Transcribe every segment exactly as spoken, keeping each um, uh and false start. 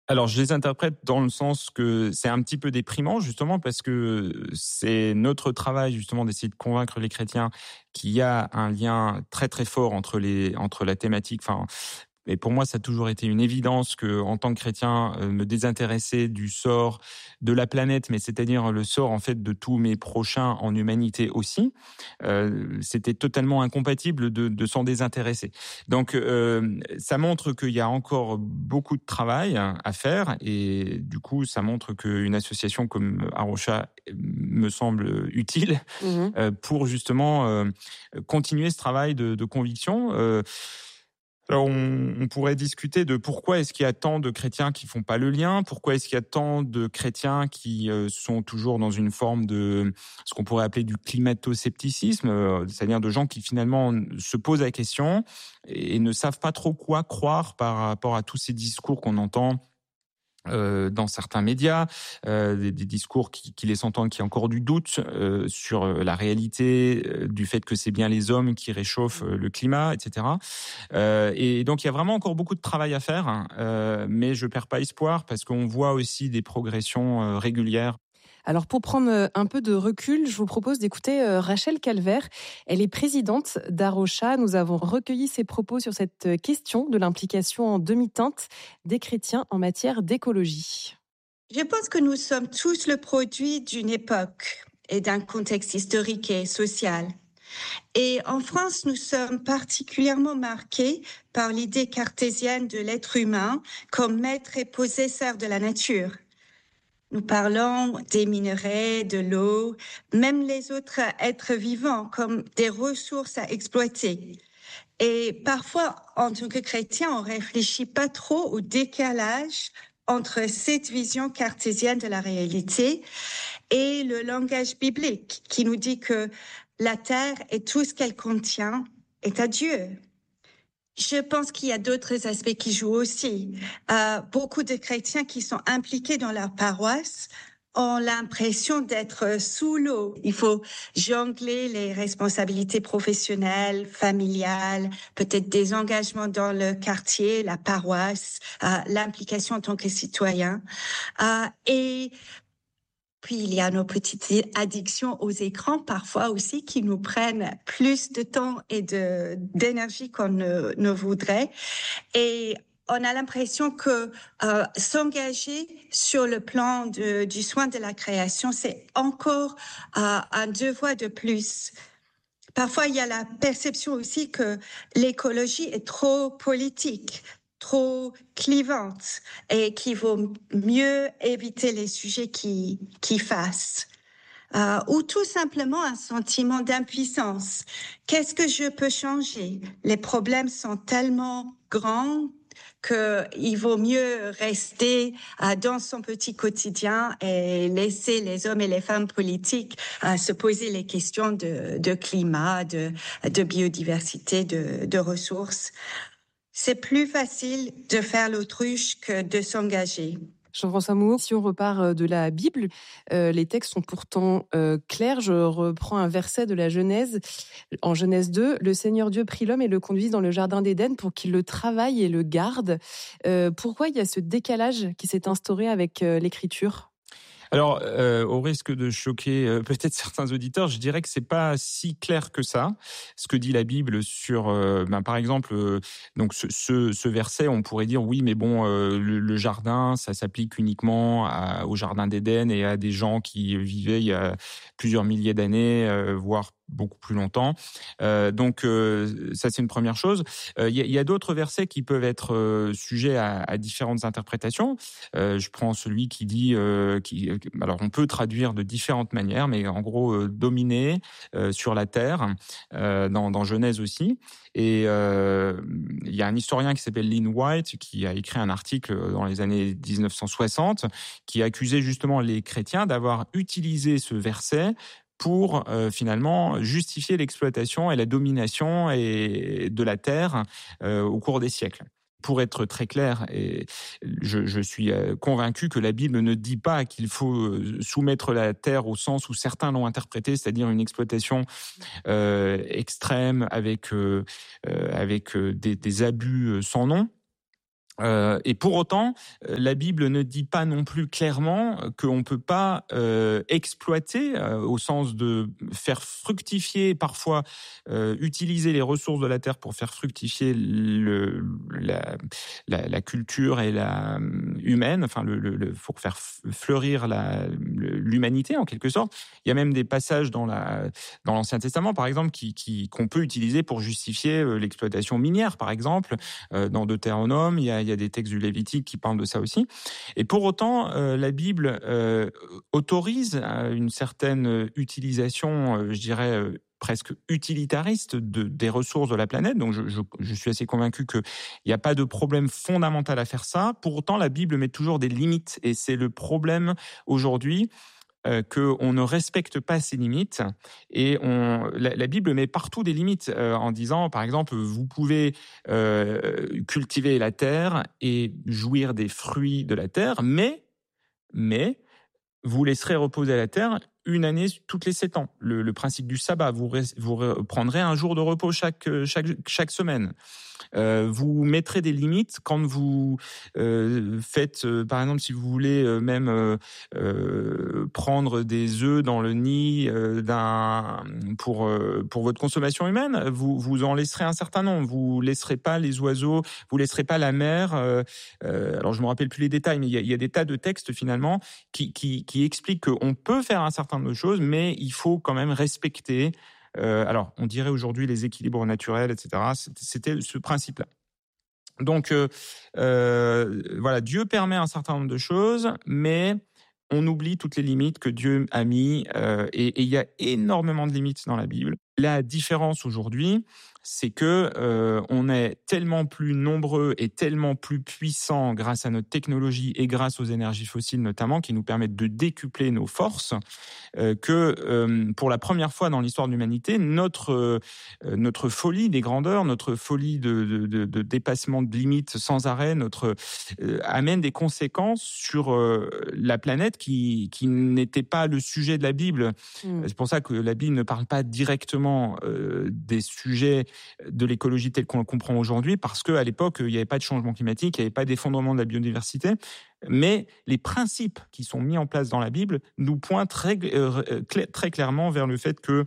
Alors, je les interprète dans le sens que c'est un petit peu déprimant, justement, parce que c'est notre travail, justement, d'essayer de convaincre les chrétiens qu'il y a un lien très, très fort entre les, entre la thématique, enfin, et pour moi, ça a toujours été une évidence que, en tant que chrétien, euh, me désintéresser du sort de la planète, mais c'est-à-dire le sort en fait de tous mes prochains en humanité aussi, euh, c'était totalement incompatible de, de s'en désintéresser. Donc, euh, ça montre qu'il y a encore beaucoup de travail à faire, et du coup, ça montre qu'une association comme Arocha me semble utile Mmh. euh, pour justement euh, continuer ce travail de, de conviction. Euh, Alors, on, on pourrait discuter de pourquoi est-ce qu'il y a tant de chrétiens qui font pas le lien, pourquoi est-ce qu'il y a tant de chrétiens qui euh, sont toujours dans une forme de ce qu'on pourrait appeler du climato-scepticisme, euh, c'est-à-dire de gens qui finalement se posent la question et, et ne savent pas trop quoi croire par rapport à tous ces discours qu'on entend euh, dans certains médias, euh, des, des discours qui, qui laissent entendre qu'il y a encore du doute euh, sur la réalité, euh, du fait que c'est bien les hommes qui réchauffent euh, le climat, et cetera. Euh, et donc, il y a vraiment encore beaucoup de travail à faire, hein, euh, mais je perds pas espoir parce qu'on voit aussi des progressions euh, régulières. Alors pour prendre euh, un peu de recul, je vous propose d'écouter euh, Rachel Calvert. Elle est présidente d'Arocha. Nous avons recueilli ses propos sur cette euh, question de l'implication en demi-teinte des chrétiens en matière d'écologie. Je pense que nous sommes tous le produit d'une époque et d'un contexte historique et social. Et en France, nous sommes particulièrement marqués par l'idée cartésienne de l'être humain comme maître et possesseur de la nature. Nous parlons des minerais, de l'eau, même les autres êtres vivants comme des ressources à exploiter. Et parfois, en tant que chrétien, on réfléchit pas trop au décalage entre cette vision cartésienne de la réalité et le langage biblique qui nous dit que la terre et tout ce qu'elle contient est à Dieu. Je pense qu'il y a d'autres aspects qui jouent aussi. Euh, beaucoup de chrétiens qui sont impliqués dans leur paroisse ont l'impression d'être sous l'eau. Il faut jongler les responsabilités professionnelles, familiales, peut-être des engagements dans le quartier, la paroisse, euh, l'implication en tant que citoyen. Euh, et puis, il y a nos petites addictions aux écrans, parfois aussi, qui nous prennent plus de temps et de, d'énergie qu'on ne, ne voudrait. Et on a l'impression que euh, s'engager sur le plan de, du soin de la création, c'est encore euh, un devoir de plus. Parfois, il y a la perception aussi que l'écologie est trop politique, trop clivante et qu'il vaut mieux éviter les sujets qui, qui fassent. Euh, ou tout simplement un sentiment d'impuissance. Qu'est-ce que je peux changer? Les problèmes sont tellement grands qu'il vaut mieux rester euh, dans son petit quotidien et laisser les hommes et les femmes politiques euh, se poser les questions de, de climat, de, de biodiversité, de, de ressources. C'est plus facile de faire l'autruche que de s'engager. Jean-François Mouot, si on repart de la Bible, euh, les textes sont pourtant euh, clairs. Je reprends un verset de la Genèse. En Genèse deux, le Seigneur Dieu prit l'homme et le conduit dans le jardin d'Éden pour qu'il le travaille et le garde. Euh, pourquoi il y a ce décalage qui s'est instauré avec euh, l'Écriture ? Alors, euh, au risque de choquer euh, peut-être certains auditeurs, je dirais que c'est pas si clair que ça. Ce que dit la Bible sur, euh, ben, par exemple, euh, donc ce, ce, ce verset, on pourrait dire oui, mais bon, euh, le, le jardin, ça s'applique uniquement à, au jardin d'Éden et à des gens qui vivaient il y a plusieurs milliers d'années, euh, voire beaucoup plus longtemps. Euh, donc euh, ça, c'est une première chose. Il euh, y, y a d'autres versets qui peuvent être euh, sujets à, à différentes interprétations. Euh, je prends celui qui dit, euh, qui, alors on peut traduire de différentes manières, mais en gros euh, dominer euh, sur la terre, euh, dans, dans Genèse aussi. Et euh, il y a un historien qui s'appelle Lynn White qui a écrit un article dans les années dix-neuf cent soixante qui accusait justement les chrétiens d'avoir utilisé ce verset pour euh, finalement justifier l'exploitation et la domination et de la terre euh, au cours des siècles. Pour être très clair, et je, je suis convaincu que la Bible ne dit pas qu'il faut soumettre la terre au sens où certains l'ont interprété, c'est-à-dire une exploitation euh, extrême avec euh, avec des, des abus sans nom. Euh, et pour autant, la Bible ne dit pas non plus clairement qu'on ne peut pas euh, exploiter, euh, au sens de faire fructifier, parfois euh, utiliser les ressources de la terre pour faire fructifier le, la, la, la culture et la humaine, enfin, le, le, le, pour faire fleurir la, l'humanité en quelque sorte. Il y a même des passages dans, la, dans l'Ancien Testament, par exemple, qui, qui, qu'on peut utiliser pour justifier l'exploitation minière, par exemple. Euh, dans Deutéronome, il y a Il y a des textes du Lévitique qui parlent de ça aussi. Et pour autant, euh, la Bible euh, autorise une certaine utilisation, euh, je dirais, euh, presque utilitariste de, des ressources de la planète. Donc, je, je, je suis assez convaincu qu'il n'y a pas de problème fondamental à faire ça. Pour autant, la Bible met toujours des limites. Et c'est le problème aujourd'hui. Euh, qu'on ne respecte pas ces limites et on, la, la Bible met partout des limites euh, en disant, par exemple, vous pouvez euh, cultiver la terre et jouir des fruits de la terre, mais, mais vous laisserez reposer la terre une année toutes les sept ans. Le, le principe du sabbat, vous, vous prendrez un jour de repos chaque, chaque, chaque semaine. Euh, vous mettrez des limites quand vous euh, faites, euh, par exemple, si vous voulez euh, même euh, euh, prendre des œufs dans le nid euh, d'un pour euh, pour votre consommation humaine, vous vous en laisserez un certain nombre. Vous laisserez pas les oiseaux, vous laisserez pas la mer. Euh, euh, alors je me rappelle plus les détails, mais il y a, il y a des tas de textes finalement qui qui qui expliquent qu'on peut faire un certain nombre de choses, mais il faut quand même respecter. Euh, alors, on dirait aujourd'hui les équilibres naturels, et cetera. C'était ce principe-là. Donc, euh, euh, voilà, Dieu permet un certain nombre de choses, mais on oublie toutes les limites que Dieu a mis, euh, et il y a énormément de limites dans la Bible. La différence aujourd'hui, c'est que euh, on est tellement plus nombreux et tellement plus puissants grâce à notre technologie et grâce aux énergies fossiles notamment, qui nous permettent de décupler nos forces, euh, que euh, pour la première fois dans l'histoire de l'humanité, notre euh, notre folie des grandeurs, notre folie de, de, de, de dépassement de limites sans arrêt, notre euh, amène des conséquences sur euh, la planète qui qui n'était pas le sujet de la Bible. Mmh. C'est pour ça que la Bible ne parle pas directement euh, des sujets de l'écologie telle qu'on le comprend aujourd'hui, parce qu'à l'époque, il n'y avait pas de changement climatique, il n'y avait pas d'effondrement de la biodiversité, mais les principes qui sont mis en place dans la Bible nous pointent très, euh, très clairement vers le fait que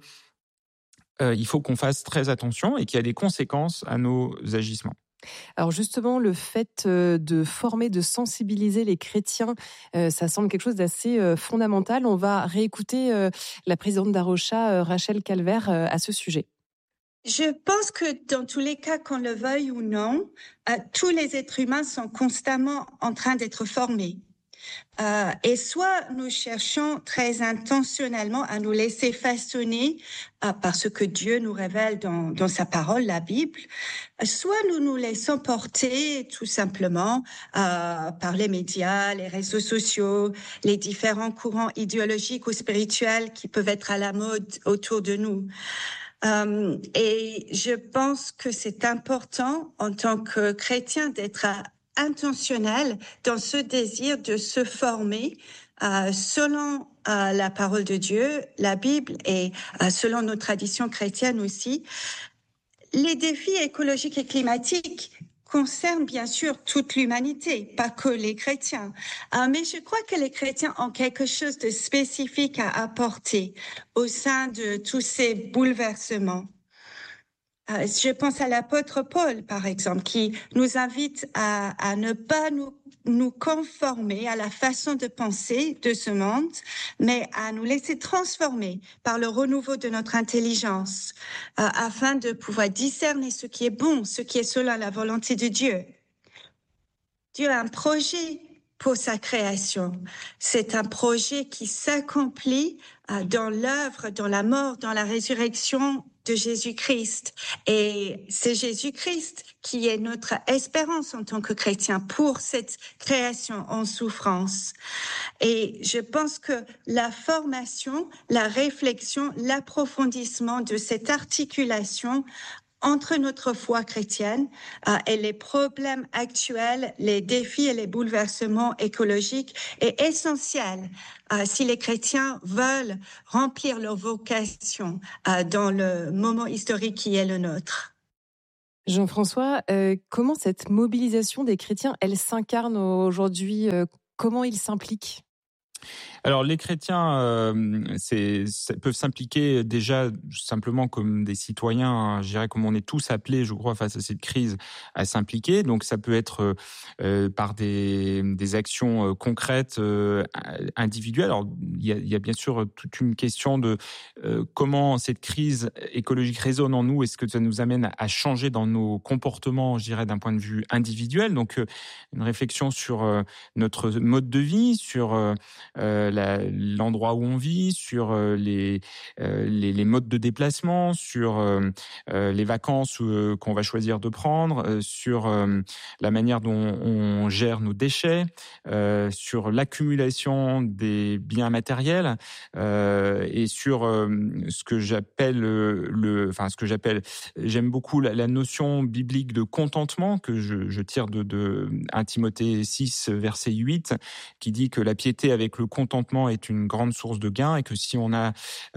euh, il faut qu'on fasse très attention et qu'il y a des conséquences à nos agissements. Alors justement, le fait de former, de sensibiliser les chrétiens, ça semble quelque chose d'assez fondamental. On va réécouter la présidente d'Arocha, Rachel Calvert, à ce sujet. Je pense que dans tous les cas, qu'on le veuille ou non, euh, tous les êtres humains sont constamment en train d'être formés. Euh, et soit nous cherchons très intentionnellement à nous laisser façonner euh, par ce que Dieu nous révèle dans, dans sa parole, la Bible, soit nous nous laissons porter tout simplement euh, par les médias, les réseaux sociaux, les différents courants idéologiques ou spirituels qui peuvent être à la mode autour de nous. Euh, et je pense que c'est important en tant que chrétien d'être intentionnel dans ce désir de se former euh, selon euh, la parole de Dieu, la Bible, et euh, selon nos traditions chrétiennes aussi. Les défis écologiques et climatiques concerne bien sûr toute l'humanité, pas que les chrétiens. Euh, mais je crois que les chrétiens ont quelque chose de spécifique à apporter au sein de tous ces bouleversements. Euh, je pense à l'apôtre Paul, par exemple, qui nous invite à, à ne pas nous, nous conformer à la façon de penser de ce monde, mais à nous laisser transformer par le renouveau de notre intelligence, euh, afin de pouvoir discerner ce qui est bon, ce qui est selon la volonté de Dieu. Dieu a un projet pour sa création. C'est un projet qui s'accomplit euh, dans l'œuvre, dans la mort, dans la résurrection de Jésus-Christ. Et c'est Jésus-Christ qui est notre espérance en tant que chrétien pour cette création en souffrance. Et je pense que la formation, la réflexion, l'approfondissement de cette articulation entre notre foi chrétienne euh, et les problèmes actuels, les défis et les bouleversements écologiques est essentiel euh, si les chrétiens veulent remplir leur vocation euh, dans le moment historique qui est le nôtre. Jean-François, euh, comment cette mobilisation des chrétiens, elle s'incarne aujourd'hui? euh, Comment ils s'impliquent? Alors les chrétiens euh, c'est, c'est, peuvent s'impliquer déjà simplement comme des citoyens, hein, je dirais comme on est tous appelés, je crois, face à cette crise, à s'impliquer. Donc ça peut être euh, par des, des actions euh, concrètes, euh, individuelles. Alors il y, a, il y a bien sûr toute une question de euh, comment cette crise écologique résonne en nous. Est-ce que ça nous amène à changer dans nos comportements, je dirais, d'un point de vue individuel. Donc euh, une réflexion sur euh, notre mode de vie, sur euh, La, l'endroit où on vit, sur euh, les, euh, les, les modes de déplacement, sur euh, euh, les vacances euh, qu'on va choisir de prendre, euh, sur euh, la manière dont on gère nos déchets, euh, sur l'accumulation des biens matériels euh, et sur euh, ce que j'appelle le, enfin ce que j'appelle, j'aime beaucoup la, la notion biblique de contentement que je, je tire de, de un Timothée six verset huit qui dit que la piété avec le contentement est une grande source de gain et que si on a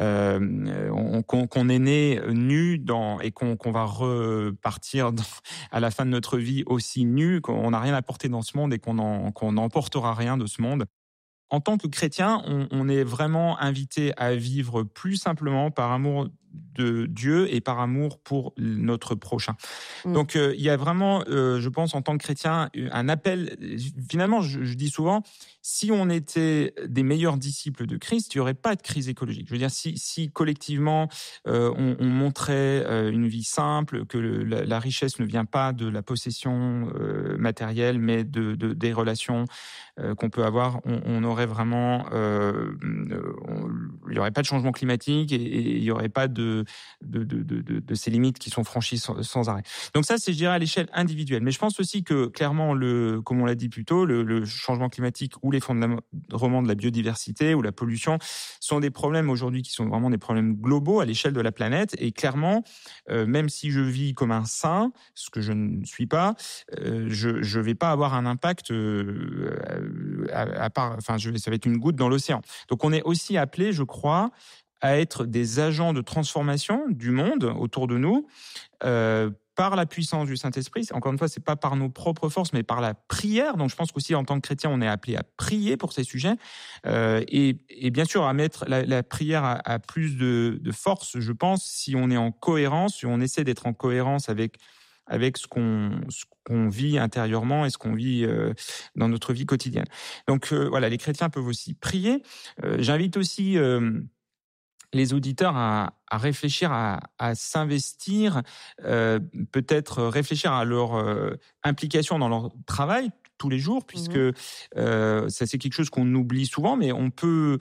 euh, on, qu'on, qu'on est né nu dans, et qu'on, qu'on va repartir dans, à la fin de notre vie aussi nu, qu'on n'a rien à porter dans ce monde et qu'on en, qu'on n'emportera rien de ce monde. En tant que chrétien, on, on est vraiment invité à vivre plus simplement par amour de Dieu et par amour pour notre prochain. Mmh. Donc, euh, il y a vraiment, euh, je pense, en tant que chrétien, un appel. Finalement, je, je dis souvent, si on était des meilleurs disciples de Christ, il n'y aurait pas de crise écologique. Je veux dire, si, si collectivement, euh, on, on montrait euh, une vie simple, que le, la, la richesse ne vient pas de la possession euh, matérielle, mais de, de, des relations euh, qu'on peut avoir, on, on aurait vraiment... Euh, on, il n'y aurait pas de changement climatique et, et il n'y aurait pas de De, de, de, de, de ces limites qui sont franchies sans, sans arrêt. Donc ça, c'est, je dirais, à l'échelle individuelle. Mais je pense aussi que, clairement, le, comme on l'a dit plus tôt, le, le changement climatique ou l'effondrement de la biodiversité ou la pollution sont des problèmes aujourd'hui qui sont vraiment des problèmes globaux à l'échelle de la planète. Et clairement, euh, même si je vis comme un saint, ce que je ne suis pas, euh, je ne vais pas avoir un impact euh, à, à part... Enfin, je, ça va être une goutte dans l'océan. Donc on est aussi appelé, je crois, à être des agents de transformation du monde autour de nous euh, par la puissance du Saint-Esprit. Encore une fois, c'est pas par nos propres forces, mais par la prière. Donc, je pense qu'aussi, en tant que chrétien, on est appelé à prier pour ces sujets euh, et, et bien sûr à mettre la, la prière à, à plus de, de force, je pense, si on est en cohérence, si on essaie d'être en cohérence avec avec ce qu'on, ce qu'on vit intérieurement et ce qu'on vit euh, dans notre vie quotidienne. Donc, euh, voilà, les chrétiens peuvent aussi prier. Euh, j'invite aussi... Euh, les auditeurs à, à réfléchir, à, à s'investir, euh, peut-être réfléchir à leur euh, implication dans leur travail tous les jours, puisque mmh. euh, ça c'est quelque chose qu'on oublie souvent, mais on peut,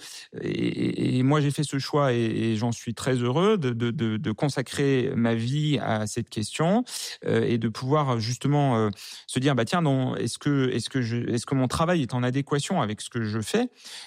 et, et moi j'ai fait ce choix et, et j'en suis très heureux de, de, de, de consacrer ma vie à cette question euh, et de pouvoir justement euh, se dire, bah tiens, non, est-ce que, est-ce que je, est-ce que mon travail est en adéquation avec ce que je fais,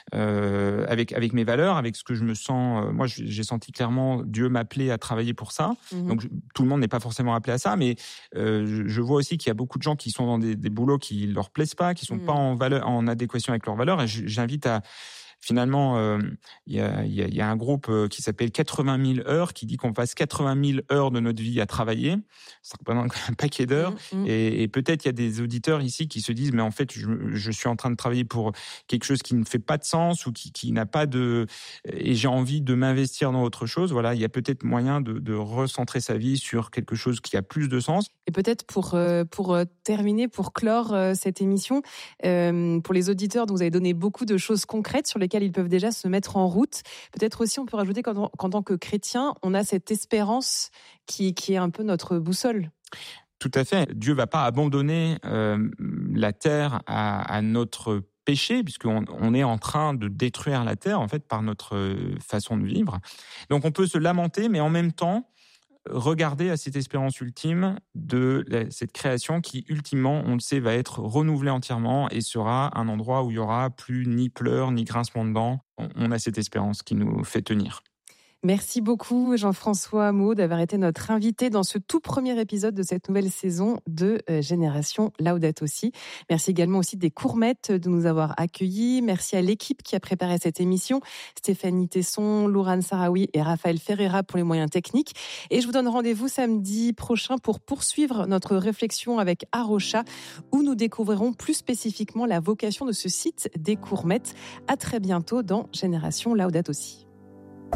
euh, avec, avec mes valeurs, avec ce que je me sens, euh, moi j'ai senti clairement Dieu m'appeler à travailler pour ça, mmh. donc je, tout le monde n'est pas forcément appelé à ça, mais euh, je, je vois aussi qu'il y a beaucoup de gens qui sont dans des, des boulots qui leur plaisent pas, qui sont mmh. pas en valeur, en adéquation avec leurs valeurs, et j'invite à finalement, il euh, y, a, y, a, y a un groupe qui s'appelle quatre-vingt mille heures qui dit qu'on passe quatre-vingt mille heures de notre vie à travailler. Ça représente un paquet d'heures. Mmh, mmh. Et, et peut-être il y a des auditeurs ici qui se disent, mais en fait, je, je suis en train de travailler pour quelque chose qui ne fait pas de sens ou qui, qui n'a pas de... Et j'ai envie de m'investir dans autre chose. Voilà, il y a peut-être moyen de, de recentrer sa vie sur quelque chose qui a plus de sens. Et peut-être pour, euh, pour terminer, pour clore euh, cette émission, euh, pour les auditeurs dont vous avez donné beaucoup de choses concrètes sur lesquelles ils peuvent déjà se mettre en route. Peut-être aussi, on peut rajouter qu'en, qu'en tant que chrétien, on a cette espérance qui, qui est un peu notre boussole. Tout à fait. Dieu ne va pas abandonner euh, la terre à, à notre péché, puisqu'on on est en train de détruire la terre, en fait, par notre façon de vivre. Donc, on peut se lamenter, mais en même temps, regarder à cette espérance ultime de la, cette création qui, ultimement, on le sait, va être renouvelée entièrement et sera un endroit où il n'y aura plus ni pleurs, ni grincement de dents. On a cette espérance qui nous fait tenir. Merci beaucoup Jean-François Meaux d'avoir été notre invité dans ce tout premier épisode de cette nouvelle saison de Génération Laudato Si. Merci également aussi des Courmettes de nous avoir accueillis. Merci à l'équipe qui a préparé cette émission, Stéphanie Tesson, Lourane Sarawi et Raphaël Ferreira pour les moyens techniques. Et je vous donne rendez-vous samedi prochain pour poursuivre notre réflexion avec Arocha, où nous découvrirons plus spécifiquement la vocation de ce site des Courmettes. À très bientôt dans Génération Laudato Si.